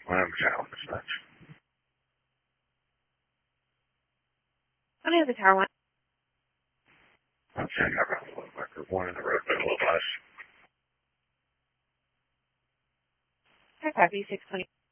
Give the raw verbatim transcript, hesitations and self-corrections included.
One of the tower dispatch. One of the tower one. I'm saying I got a little record. One in the road middle of us. I copy six twenty.